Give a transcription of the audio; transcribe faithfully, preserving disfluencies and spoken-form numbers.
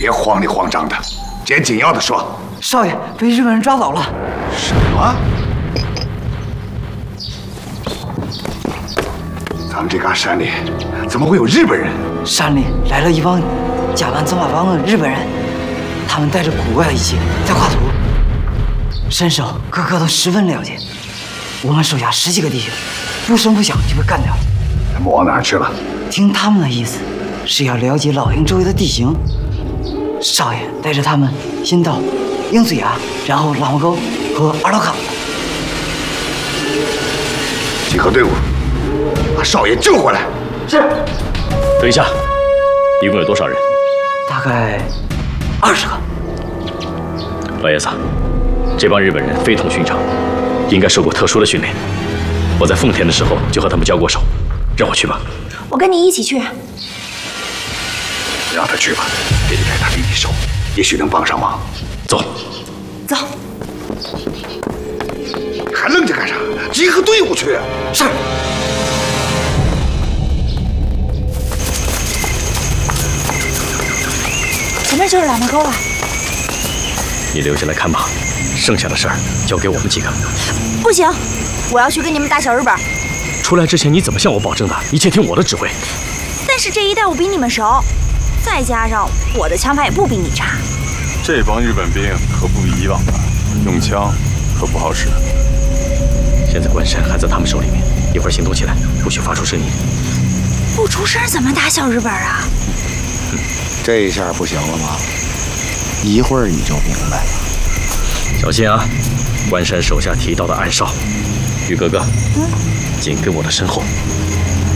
别慌里慌张的，捡紧要的说。 少爷被日本人抓走了。 什么？咱们这嘎山里怎么会有日本人？ 山里来了一帮假扮曾法帮的日本人，他们带着古怪的仪器在画图，身手个个都十分了解。我们手下十几个弟兄，不声不响就被干掉了。 他们往哪儿去了？ 听他们的意思，是要了解老鹰周围的地形。少爷带着他们先到鹰嘴崖，然后朗木沟和二道坎子。 集合队伍，把少爷救回来。 是。 等一下，一共有多少人？ 大概二十个。 老爷子，这帮日本人非同寻常，应该受过特殊的训练。我在奉田的时候就和他们交过手，让我去吧。 我跟你一起去。 让他去吧，这里他比你熟，也许能帮上忙。 走。 走。 还愣着干啥？集合队伍去。 是。 前面就是喇嘛沟了。 你留下来看马，剩下的事儿交给我们几个。 不行，我要去跟你们打小日本。 出来之前你怎么向我保证的？一切听我的指挥。 但是这一带我比你们熟，再加上我的枪法也不比你差。 这帮日本兵可不比以往的，用枪可不好使。 现在关山还在他们手里面，一会儿行动起来不许发出声音。 不出声怎么打小日本啊？ 嗯、这一下不行了吗？一会儿你就明白了。 小心啊！关山手下提到的暗哨，玉哥哥，嗯，紧跟我的身后。